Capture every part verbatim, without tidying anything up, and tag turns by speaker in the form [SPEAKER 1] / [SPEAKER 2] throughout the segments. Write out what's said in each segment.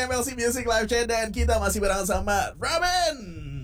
[SPEAKER 1] M L C Music Live Chat dan kita masih bareng sama Robin.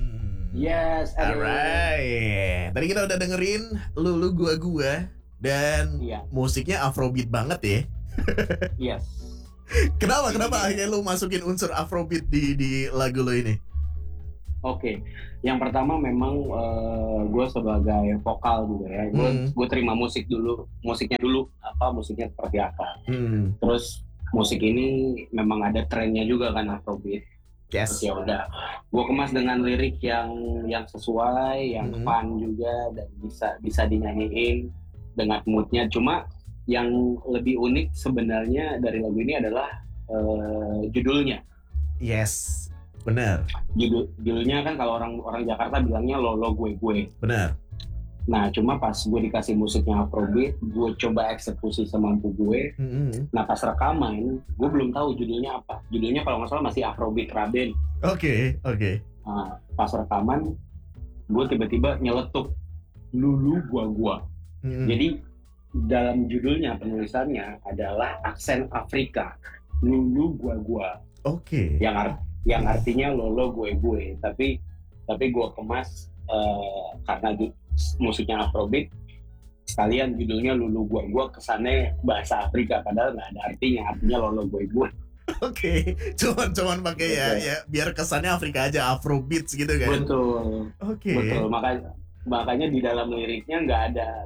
[SPEAKER 2] Yes,
[SPEAKER 1] alright. Tadi kita udah dengerin lu lu gua gua dan
[SPEAKER 2] yeah.
[SPEAKER 1] musiknya Afrobeat banget ya.
[SPEAKER 2] Yes.
[SPEAKER 1] Kenapa kenapa akhirnya lu masukin unsur Afrobeat di di lagu lu ini?
[SPEAKER 2] Oke, okay. Yang pertama memang uh, gue sebagai vokal juga ya, gue hmm. gue terima musik dulu, musiknya dulu apa musiknya seperti apa. Hmm. Terus musik ini memang ada trennya juga kan Afrobeat.
[SPEAKER 1] Yes.
[SPEAKER 2] Ya udah, gue kemas dengan lirik yang yang sesuai, yang hmm. fun juga dan bisa bisa dinyanyiin dengan moodnya. Cuma yang lebih unik sebenarnya dari lagu ini adalah uh, judulnya.
[SPEAKER 1] Yes. Benar.
[SPEAKER 2] Judul, judulnya kan kalau orang orang Jakarta bilangnya lo lo gue gue.
[SPEAKER 1] Benar.
[SPEAKER 2] Nah cuma pas gue dikasih musiknya Afrobeat, gue coba eksekusi semampu gue. Mm-hmm. Nah pas rekaman, gue belum tahu judulnya apa. Judulnya kalau nggak salah masih Afrobeat Raben.
[SPEAKER 1] Oke okay, oke. Okay.
[SPEAKER 2] Nah, pas rekaman, gue tiba-tiba nyeletuk lulu gua gua. Mm-hmm. Jadi dalam judulnya penulisannya adalah aksen Afrika, lulu gua gua.
[SPEAKER 1] Oke. Okay.
[SPEAKER 2] Yang arti yang artinya lolo gue gue, tapi tapi gue kemas uh, karena di, musiknya Afrobeat, sekalian judulnya lulu gue gue, kesannya bahasa Afrika padahal nggak ada artinya, artinya lolo gue gue.
[SPEAKER 1] Oke, okay. cuman cuman pakai ya, ya biar kesannya Afrika aja, Afrobeat gitu kan?
[SPEAKER 2] Betul.
[SPEAKER 1] Oke. Okay.
[SPEAKER 2] Betul, makanya makanya di dalam liriknya nggak ada,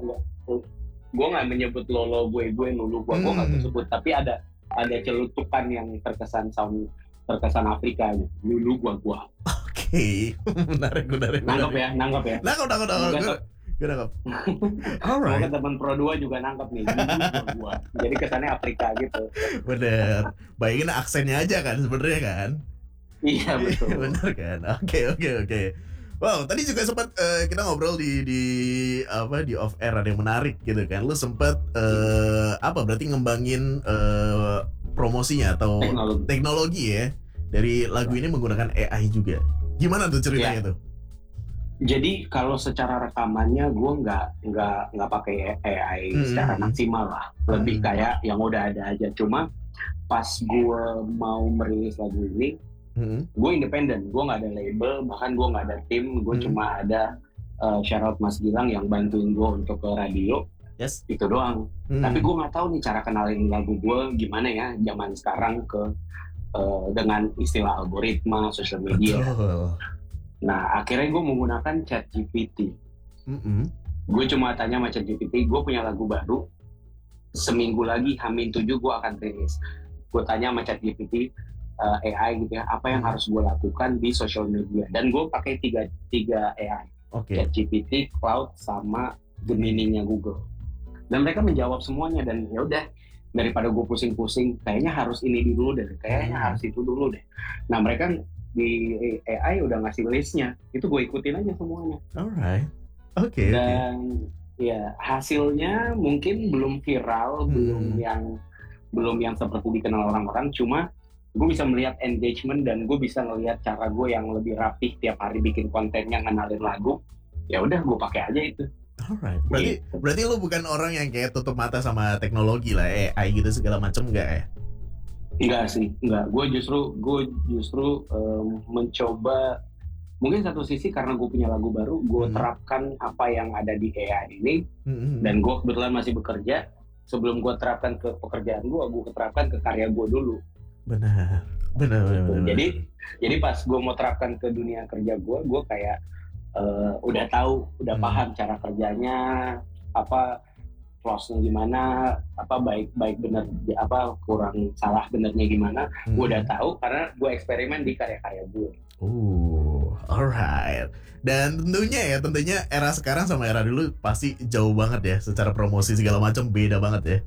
[SPEAKER 2] gue nggak menyebut lolo gue gue, lulu gue gue nggak tersebut, hmm. tapi ada ada celutukan yang terkesan sound terkesan Afrika, lulu gua gua.
[SPEAKER 1] Oke, okay. menarik, menarik.
[SPEAKER 2] Nangkep ya, nangkep ya.
[SPEAKER 1] Nangkep, nangkep, nangkep. Gue nangkep.
[SPEAKER 2] Alright. Mungkin teman Pro dua juga nangkep nih, lulu gua gua. Jadi kesannya Afrika gitu.
[SPEAKER 1] Bener. Bayangin aksennya aja kan sebenarnya kan.
[SPEAKER 2] Iya betul.
[SPEAKER 1] Bener kan. Oke, okay, oke, okay, oke. Okay. Wow, tadi juga sempat uh, kita ngobrol di di apa di off air ada yang menarik gitu kan. Lu sempat uh, apa berarti ngembangin uh, promosinya atau teknologi. teknologi ya dari lagu ini menggunakan A I juga. Gimana tuh ceritanya ya. tuh?
[SPEAKER 2] Jadi kalau secara rekamannya gue nggak nggak nggak pakai A I hmm. secara maksimal lah, lebih hmm. kayak yang udah ada aja. Cuma pas gue mau merilis lagu ini, hmm. gue independen, gue nggak ada label, bahkan gue nggak ada tim, gue hmm. cuma ada uh, Syarat Mas Gilang yang bantuin gue untuk ke radio.
[SPEAKER 1] Yes.
[SPEAKER 2] Itu doang. Hmm. Tapi gue nggak tahu nih cara kenalin lagu gue gimana ya zaman sekarang ke uh, dengan istilah algoritma, sosial media.
[SPEAKER 1] Betul.
[SPEAKER 2] Nah akhirnya gue menggunakan ChatGPT. Mm-hmm. Gue cuma tanya sama ChatGPT, gue punya lagu baru, seminggu lagi Hamin tujuh gue akan rilis. Gue tanya sama ChatGPT uh, A I gitu ya, apa yang harus gue lakukan di sosial media. Dan gue pakai tiga tiga A I. Okay. ChatGPT, Cloud, sama Gemini-nya Google. Dan mereka menjawab semuanya dan ya udah daripada gue pusing-pusing kayaknya harus ini dulu deh, kayaknya hmm. harus itu dulu deh. Nah mereka di A I udah ngasih listnya, itu gue ikutin aja semuanya.
[SPEAKER 1] Alright, oke. Okay,
[SPEAKER 2] dan okay. ya hasilnya mungkin belum viral, hmm. belum yang belum yang seperti dikenal orang-orang. Cuma gue bisa melihat engagement dan gue bisa ngelihat cara gue yang lebih rapih tiap hari bikin kontennya ngenalin lagu. Ya udah gue pakai aja itu.
[SPEAKER 1] Alright, berarti gitu. Berarti lu bukan orang yang kayak tutup mata sama teknologi lah, A I gitu segala macam enggak ya?
[SPEAKER 2] Enggak sih, enggak. Gue justru gue justru um, mencoba, mungkin satu sisi karena gue punya lagu baru, gue hmm. terapkan apa yang ada di A I ini, hmm. dan gue kebetulan masih bekerja. Sebelum gue terapkan ke pekerjaan gue, gue terapkan ke karya gue dulu.
[SPEAKER 1] Benar, benar, benar. benar.
[SPEAKER 2] Jadi, jadi pas gue mau terapkan ke dunia kerja gue, gue kayak Uh, udah tahu, udah hmm. paham cara kerjanya, apa flow-nya gimana, apa baik baik bener, apa kurang salah benernya gimana, hmm. gue udah tahu karena gue eksperimen di karya-karya gue.
[SPEAKER 1] Uh, alright. Dan tentunya ya, tentunya era sekarang sama era dulu pasti jauh banget ya, secara promosi segala macam beda banget ya.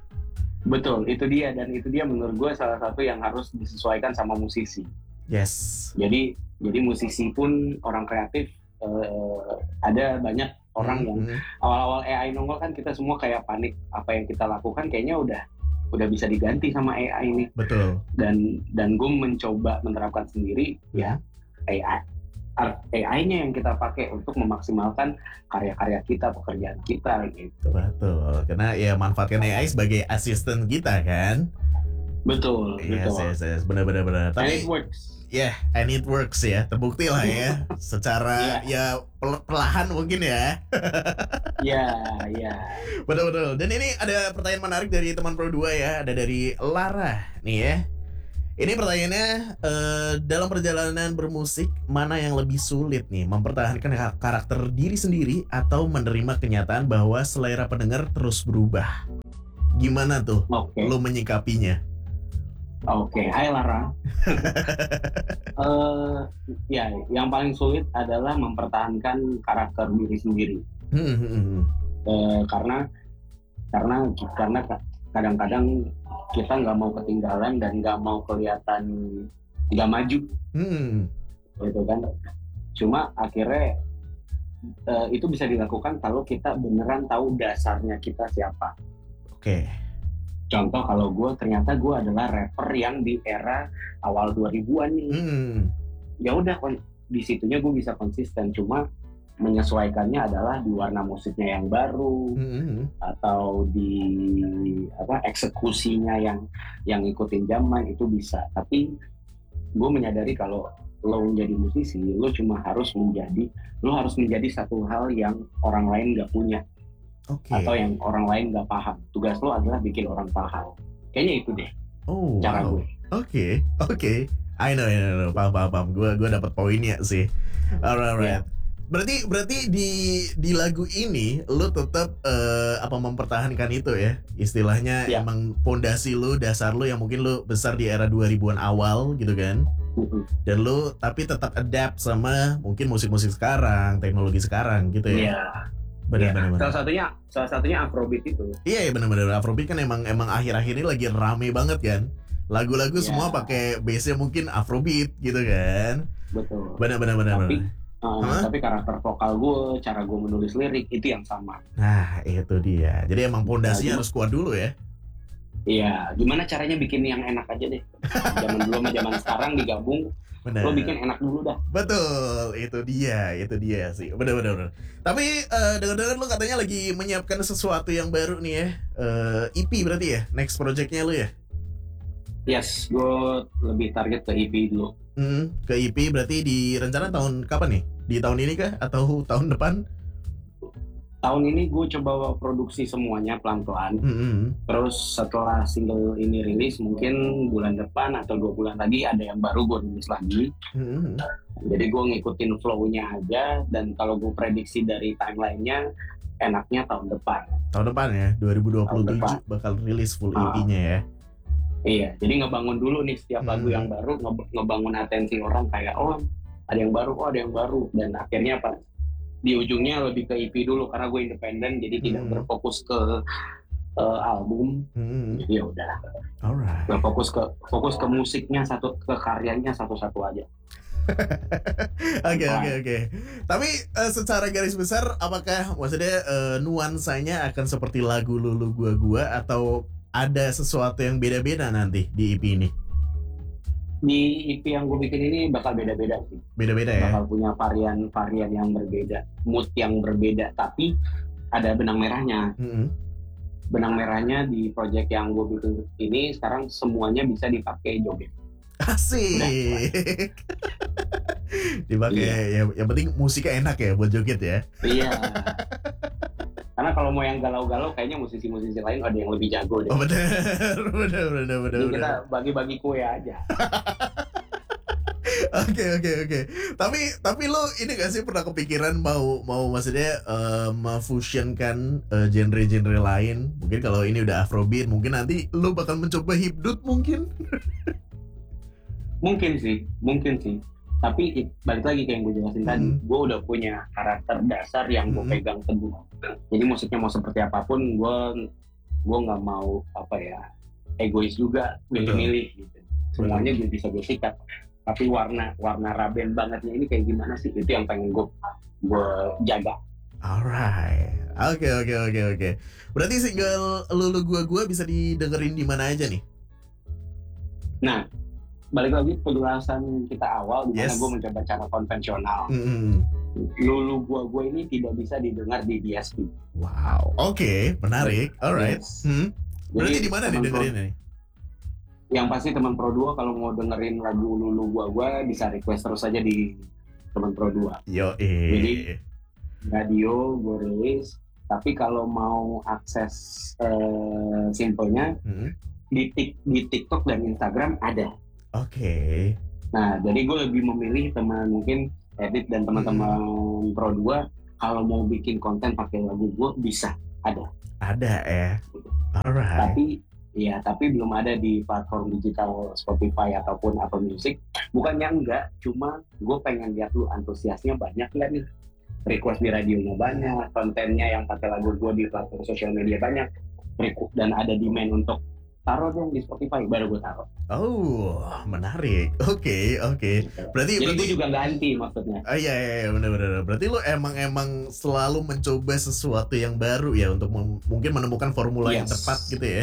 [SPEAKER 2] Betul, itu dia dan itu dia menurut gue salah satu yang harus disesuaikan sama musisi.
[SPEAKER 1] Yes.
[SPEAKER 2] Jadi jadi musisi pun orang kreatif. Uh, ada banyak orang yang mm-hmm. awal-awal A I nongol kan kita semua kayak panik, apa yang kita lakukan kayaknya udah udah bisa diganti sama A I ini.
[SPEAKER 1] Betul.
[SPEAKER 2] Dan dan gue mencoba menerapkan sendiri mm-hmm. ya A I A I-nya yang kita pakai untuk memaksimalkan karya-karya kita, pekerjaan kita gitu.
[SPEAKER 1] Betul. Karena ya manfaatkan A I sebagai asisten kita kan.
[SPEAKER 2] Betul,
[SPEAKER 1] yes,
[SPEAKER 2] betul.
[SPEAKER 1] Yes, yes, benar benar benar.
[SPEAKER 2] Tapi, and it
[SPEAKER 1] works. Ya, yeah, and it works ya. Terbukti lah ya. Secara yeah. ya perlahan mungkin ya.
[SPEAKER 2] Iya, iya.
[SPEAKER 1] Betul betul. Dan ini ada pertanyaan menarik dari teman Pro dua ya. Ada dari Lara nih ya. Ini pertanyaannya, uh, dalam perjalanan bermusik, mana yang lebih sulit nih? Mempertahankan karakter diri sendiri atau menerima kenyataan bahwa selera pendengar terus berubah? Gimana tuh okay. lo menyikapinya?
[SPEAKER 2] Oke, okay. Hai Lara. uh, ya, yang paling sulit adalah mempertahankan karakter diri sendiri. uh, karena karena karena kadang-kadang kita nggak mau ketinggalan dan nggak mau kelihatan nggak maju, hmm. gitu kan. Cuma akhirnya uh, itu bisa dilakukan kalau kita beneran tahu dasarnya kita siapa.
[SPEAKER 1] Oke. Okay.
[SPEAKER 2] Contoh kalau gue ternyata gue adalah rapper yang di era awal dua ribuan nih. Hmm. Ya udah di situnya gue bisa konsisten, cuma menyesuaikannya adalah di warna musiknya yang baru, mm-hmm. atau di apa eksekusinya yang yang ikutin zaman itu bisa. Tapi gue menyadari kalau lo menjadi musisi, lo cuma harus menjadi lo harus menjadi satu hal yang orang lain nggak punya, okay. atau yang orang lain nggak paham. Tugas lo adalah bikin orang paham. Kayaknya itu deh.
[SPEAKER 1] Oh,
[SPEAKER 2] cara
[SPEAKER 1] wow.
[SPEAKER 2] gue.
[SPEAKER 1] Oke, okay. oke. Okay. I know, I know, paham, paham, paham. Gue gue dapat poinnya sih. Alright, alright. Yeah. Berarti berarti di di lagu ini lu tetap uh, apa mempertahankan itu ya, istilahnya ya. Emang pondasi lu, dasar lu yang mungkin lu besar di era dua ribuan awal gitu kan, uh-huh. dan lu tapi tetap adapt sama mungkin musik-musik sekarang, teknologi sekarang gitu ya.
[SPEAKER 2] Iya.
[SPEAKER 1] Benar-benar.
[SPEAKER 2] Ya. Salah satunya salah satunya Afrobeat itu.
[SPEAKER 1] Iya ya benar-benar, Afrobeat kan emang emang akhir-akhir ini lagi rame banget kan. Lagu-lagu ya. Semua pakai bass-nya mungkin Afrobeat gitu kan.
[SPEAKER 2] Betul.
[SPEAKER 1] Benar-benar benar.
[SPEAKER 2] Uh, huh? Tapi karakter vokal gue, cara gue menulis lirik itu yang sama.
[SPEAKER 1] Nah itu dia. Jadi emang pondasinya nah, harus kuat dulu ya.
[SPEAKER 2] Iya. Gimana caranya bikin yang enak aja deh. Zaman dulu sama zaman sekarang digabung. Bener. Lo bikin enak dulu dah.
[SPEAKER 1] Betul. Itu dia. Itu dia sih. Bener-bener. Tapi uh, dengar-dengar lo katanya lagi menyiapkan sesuatu yang baru nih ya. uh, E P berarti ya. Next projectnya lo ya.
[SPEAKER 2] Yes. Gue lebih target ke E P dulu.
[SPEAKER 1] Hmm, ke E P berarti di rencana tahun kapan nih? Di tahun ini kah? Atau tahun depan?
[SPEAKER 2] Tahun ini gue coba produksi semuanya pelan-pelan. Mm-hmm. Terus setelah single ini rilis mungkin bulan depan atau dua bulan lagi ada yang baru gue rilis lagi. Mm-hmm. Jadi gue ngikutin flow-nya aja. Dan kalau gue prediksi dari timeline-nya enaknya tahun depan.
[SPEAKER 1] Tahun depan ya? dua ribu dua puluh tujuh bakal rilis full uh. E P-nya ya?
[SPEAKER 2] Iya, jadi ngebangun dulu nih setiap hmm. lagu yang baru, nge- ngebangun atensi orang kayak oh ada yang baru, oh ada yang baru, dan akhirnya apa? Di ujungnya lebih ke E P dulu karena gue independen, jadi hmm. tidak berfokus ke uh, album, hmm. jadi ya udah.
[SPEAKER 1] Alright.
[SPEAKER 2] Fokus ke fokus ke musiknya satu, ke karyanya satu-satu aja.
[SPEAKER 1] Oke oke oke. Tapi uh, secara garis besar, apakah maksudnya uh, nuansanya akan seperti lagu Lulu Gua Gua atau ada sesuatu yang beda-beda nanti di E P ini?
[SPEAKER 2] Di E P yang gue bikin ini bakal beda-beda sih.
[SPEAKER 1] Beda-beda ya?
[SPEAKER 2] Bakal punya varian-varian yang berbeda, mood yang berbeda, tapi ada benang merahnya. Mm-hmm. Benang merahnya di project yang gue bikin ini sekarang semuanya bisa dipakai joget.
[SPEAKER 1] Asik. Dipakai iya. ya, yang penting musiknya enak ya buat joget ya.
[SPEAKER 2] Iya. Karena kalau mau yang galau-galau kayaknya musisi-musisi lain ada yang lebih jago deh.
[SPEAKER 1] Oh benar, benar, benar, benar.
[SPEAKER 2] Jadi kita bagi-bagi kue aja.
[SPEAKER 1] Oke, oke, oke. Tapi, tapi lo ini gak sih pernah kepikiran mau, mau maksudnya uh, memfusionkan uh, genre-genre lain? Mungkin kalau ini udah Afrobeat, mungkin nanti lo bakal mencoba hipdut mungkin?
[SPEAKER 2] Mungkin sih, mungkin sih. Tapi balik lagi kayak yang gue jelasin hmm. tadi, gue udah punya karakter dasar yang gue hmm. pegang teguh. Jadi musiknya mau seperti apapun, gue gue nggak mau apa ya egois juga milih-milih gitu. Semuanya gue bisa gue sikat. Tapi warna warna Raben bangetnya ini kayak gimana sih? Itu yang pengen gue gue jaga.
[SPEAKER 1] Alright, oke okay, oke okay, oke okay, oke. Okay. Berarti single Lulu Gua Gua bisa didengerin di mana aja nih?
[SPEAKER 2] Nah, balik lagi penjelasan kita awal di mana yes. gue mencoba cara konvensional. Mm-hmm. Lulu Gua Gua ini tidak bisa didengar di D S P.
[SPEAKER 1] Wow, oke, okay. Menarik. Alright. Yes. Hmm. Berarti di mana didengerin nih?
[SPEAKER 2] yang pasti teman Pro dua kalau mau dengerin lagu Lulu Gua Gua bisa request terus aja di teman Pro dua.
[SPEAKER 1] Yo eh.
[SPEAKER 2] Jadi radio gue rilis, tapi kalau mau akses uh, simpelnya hmm. di, tik, di TikTok dan Instagram ada.
[SPEAKER 1] Oke. Okay.
[SPEAKER 2] Nah, jadi gue lebih memilih teman mungkin edit dan teman-teman hmm. Pro dua kalau mau bikin konten pakai lagu gue bisa ada.
[SPEAKER 1] Ada ya. Alright.
[SPEAKER 2] Tapi ya, tapi belum ada di platform digital Spotify ataupun Apple Music. Bukannya enggak, cuma gue pengen lihat lu antusiasnya banyak nggak nih. Request di radionya banyak, kontennya yang pakai lagu gue di platform sosial media banyak, dan ada demand untuk taruh dong di Spotify, baru gue taruh.
[SPEAKER 1] Oh, menarik. Oke, okay, oke. Okay. Berarti,
[SPEAKER 2] Jadi
[SPEAKER 1] berarti
[SPEAKER 2] gue juga ganti maksudnya.
[SPEAKER 1] Oh iya, iya, iya benar-benar. Berarti lu emang emang selalu mencoba sesuatu yang baru ya untuk mem- mungkin menemukan formula yes. yang tepat gitu ya.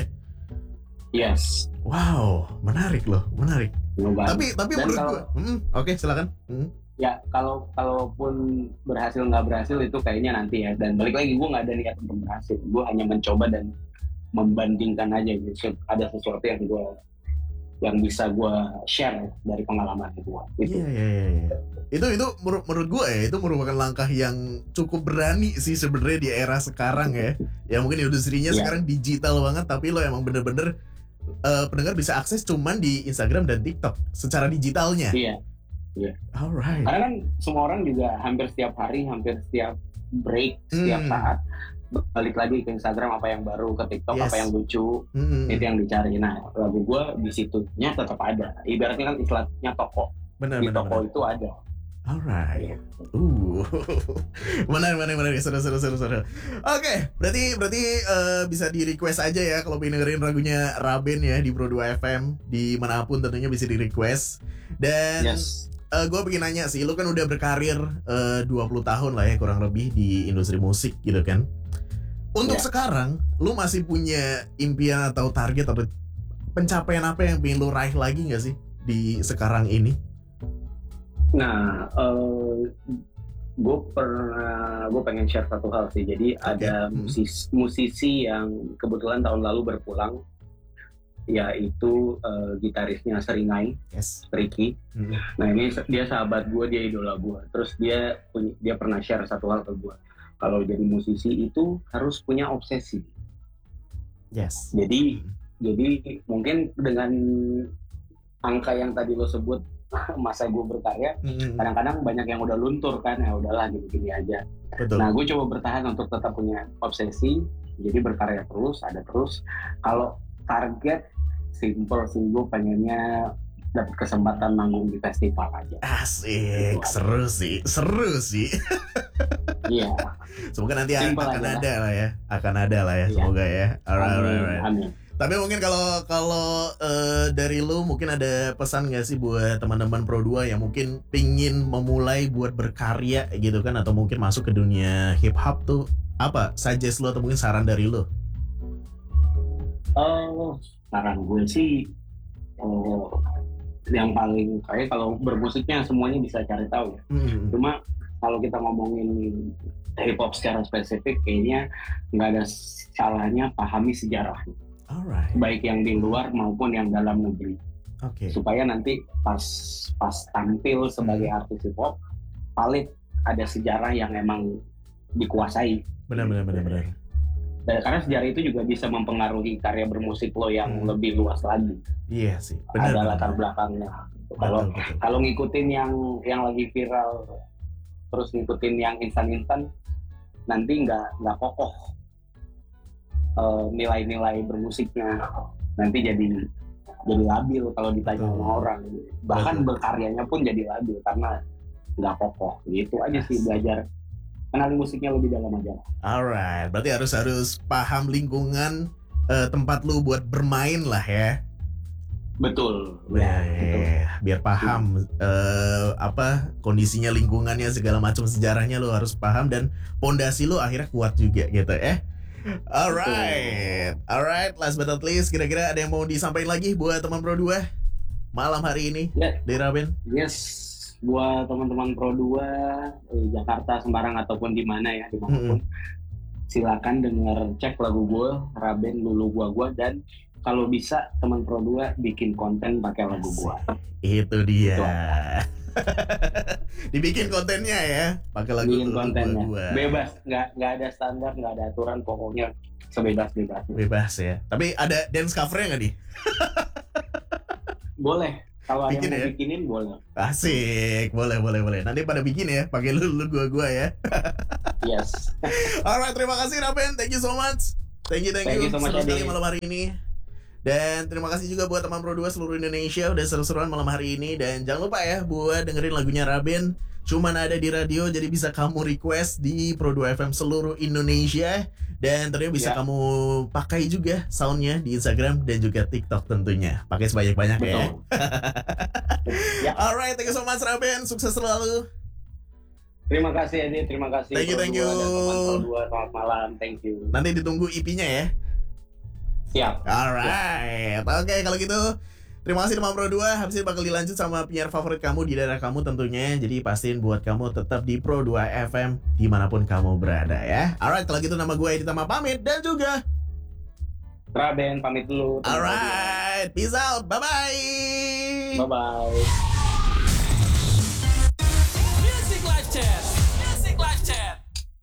[SPEAKER 2] Yes.
[SPEAKER 1] Wow, menarik loh, menarik.
[SPEAKER 2] Luban.
[SPEAKER 1] Tapi tapi
[SPEAKER 2] dan
[SPEAKER 1] menurut
[SPEAKER 2] kalau,
[SPEAKER 1] gue, hmm, oke okay, silakan. Hmm.
[SPEAKER 2] Ya kalau kalaupun berhasil nggak berhasil itu kayaknya nanti ya. Dan balik lagi gue nggak ada niat untuk berhasil. Gue hanya mencoba dan membandingkan aja gitu. Ada sesuatu yang gue yang bisa gue share dari pengalaman gue. Gitu.
[SPEAKER 1] Iya iya iya. Itu itu menurut, menurut gue ya itu merupakan langkah yang cukup berani sih sebenarnya di era sekarang ya. Ya mungkin industrinya yeah. sekarang digital banget, tapi lo emang bener-bener uh, pendengar bisa akses cuman di Instagram dan TikTok secara digitalnya.
[SPEAKER 2] Iya. Iya.
[SPEAKER 1] Alright.
[SPEAKER 2] Karena kan semua orang juga hampir setiap hari, hampir setiap break, setiap hmm. saat balik lagi ke Instagram apa yang baru, ke TikTok yes. apa yang lucu, hmm. itu yang dicari. Nah, lagu gue di situnya tetap ada. Ibaratnya kan istilahnya toko.
[SPEAKER 1] Benar,
[SPEAKER 2] di
[SPEAKER 1] benar,
[SPEAKER 2] toko
[SPEAKER 1] benar.
[SPEAKER 2] itu ada.
[SPEAKER 1] Alright. Uh. Menarik, menarik, menarik. Seru, seru, seru, seru. Oke, okay, berarti berarti uh, bisa di request aja ya kalau pengen dengerin lagunya Raben ya di Pro dua F M dimanapun tentunya bisa di request. Dan
[SPEAKER 2] yes.
[SPEAKER 1] Uh, gue pengen nanya sih, lu kan udah berkarir uh, dua puluh tahun lah ya kurang lebih di industri musik gitu kan. Untuk yeah. sekarang, lu masih punya impian atau target atau pencapaian apa yang pengen lu raih lagi gak sih di sekarang ini?
[SPEAKER 2] Nah, uh, gue pernah, gue pengen share satu hal sih. Jadi okay. ada musisi, musisi yang kebetulan tahun lalu berpulang, yaitu uh, gitarisnya Seringai,
[SPEAKER 1] yes.
[SPEAKER 2] Ricky.
[SPEAKER 1] Hmm.
[SPEAKER 2] Nah ini dia sahabat gue, dia idola gue. Terus dia punya, dia pernah share satu hal ke gue. Kalau jadi musisi itu harus punya obsesi.
[SPEAKER 1] Yes.
[SPEAKER 2] Jadi, hmm. jadi mungkin dengan angka yang tadi lo sebut masa gue berkarya, hmm. kadang-kadang banyak yang udah luntur kan, ya udahlah gini-gini aja.
[SPEAKER 1] Betul.
[SPEAKER 2] Nah gue coba bertahan untuk tetap punya obsesi. Jadi berkarya terus, ada terus. Kalau target simple sih, gue pengennya dapat kesempatan manggung di festival aja.
[SPEAKER 1] Asik, gitu seru aja. sih, seru sih.
[SPEAKER 2] Iya.
[SPEAKER 1] Semoga nanti simple akan ada lah ya, akan ada lah ya, iya. Semoga ya. Alright,
[SPEAKER 2] amin,
[SPEAKER 1] alright.
[SPEAKER 2] Amin.
[SPEAKER 1] Tapi mungkin kalau kalau uh, dari lu mungkin ada pesan nggak sih buat teman-teman Pro dua yang mungkin pingin memulai buat berkarya gitu kan, atau mungkin masuk ke dunia hip hop tuh apa? Suggest lu atau mungkin saran dari lu?
[SPEAKER 2] Oh, saran gue sih oh, yang paling kayak kalau bermusiknya semuanya bisa cari tahu ya. Mm-hmm. Cuma kalau kita ngomongin hip hop secara spesifik, kayaknya nggak ada salahnya pahami sejarahnya.
[SPEAKER 1] Alright.
[SPEAKER 2] Baik yang di luar maupun yang dalam negeri.
[SPEAKER 1] Oke. Okay.
[SPEAKER 2] Supaya nanti pas pas tampil sebagai mm. artis hip hop, valid ada sejarah yang emang dikuasai.
[SPEAKER 1] Benar-benar benar-benar.
[SPEAKER 2] Dan karena sejarah itu juga bisa mempengaruhi karya bermusik lo yang hmm. lebih luas lagi.
[SPEAKER 1] Iya sih. Benar.
[SPEAKER 2] Ada latar belakangnya. Kalau kalau ngikutin yang yang lagi viral, terus ngikutin yang instan-instan, nanti nggak nggak kokoh uh, nilai-nilai bermusiknya. Nanti jadi jadi labil kalau ditanya sama orang. Bahkan Betul. berkaryanya pun jadi labil karena nggak kokoh. Gitu aja sih belajar. Kenali musiknya lebih dalam aja.
[SPEAKER 1] Alright, berarti harus harus paham lingkungan uh, tempat lu buat bermain lah ya.
[SPEAKER 2] Betul.
[SPEAKER 1] Ya, betul. Biar paham uh, apa kondisinya, lingkungannya, segala macam sejarahnya lu harus paham dan pondasi lu akhirnya kuat juga gitu ya. Alright, alright. Last but not least, kira-kira ada yang mau disampaikan lagi buat teman Pro dua malam hari ini
[SPEAKER 2] yeah.
[SPEAKER 1] di Raben?
[SPEAKER 2] Yes. Buat teman-teman Pro dua eh, Jakarta, Semarang ataupun di mana ya, dimanapun, mm-hmm. silakan denger cek lagu gue Raben Lulu Gua Gua, dan kalau bisa teman Pro dua bikin konten pakai lagu gua.
[SPEAKER 1] Itu dia. Itu dibikin kontennya ya, pakai lagu
[SPEAKER 2] bikin kontennya.
[SPEAKER 1] Gua.
[SPEAKER 2] Bebas, nggak nggak ada standar, nggak ada aturan, pokoknya sebebas-bebas.
[SPEAKER 1] Bebas ya. Tapi ada dance covernya nggak nih?
[SPEAKER 2] Boleh. Kalau ada yang mau
[SPEAKER 1] ya?
[SPEAKER 2] bikinin boleh.
[SPEAKER 1] Asik, boleh boleh boleh. Nanti pada bikin ya, pakai lu lu gua gua ya.
[SPEAKER 2] Yes.
[SPEAKER 1] Alright, terima kasih Raben, thank you so much. Thank you thank,
[SPEAKER 2] thank you.
[SPEAKER 1] you
[SPEAKER 2] so much
[SPEAKER 1] seru sekali malam hari ini. Dan terima kasih juga buat teman Pro dua seluruh Indonesia udah seru-seruan malam hari ini. Dan jangan lupa ya buat dengerin lagunya Raben. Cuman ada di radio, jadi bisa kamu request di Pro dua F M seluruh Indonesia. Dan tentunya bisa yeah. kamu pakai juga soundnya di Instagram dan juga TikTok tentunya. Pakai sebanyak-banyak ya. yeah. Alright, thank you so much Raben. Sukses selalu.
[SPEAKER 2] Terima kasih Edi, terima kasih.
[SPEAKER 1] Thank you, thank you.
[SPEAKER 2] Pro dua, selamat malam, thank you.
[SPEAKER 1] Nanti ditunggu E P-nya ya.
[SPEAKER 2] Siap.
[SPEAKER 1] Alright, oke okay, kalau gitu terima kasih teman Pro dua. Habis ini bakal dilanjut sama penyiar favorit kamu di daerah kamu tentunya. Jadi pastiin buat kamu tetap di Pro dua F M dimanapun kamu berada ya. Alright, kalau gitu nama gue Edi Tama pamit dan juga
[SPEAKER 2] Raben pamit dulu.
[SPEAKER 1] Alright, peace out, bye bye.
[SPEAKER 2] Bye bye.